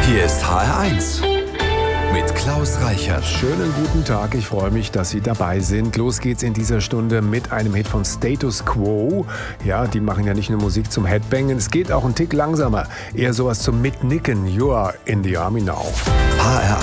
Hier ist HR1 mit Klaus Reichert. Schönen guten Tag, ich freue mich, dass Sie dabei sind. Los geht's in dieser Stunde mit einem Hit von Status Quo. Ja, die machen ja nicht nur Musik zum Headbangen, es geht auch einen Tick langsamer. Eher sowas zum Mitnicken. You are in the army now. HR1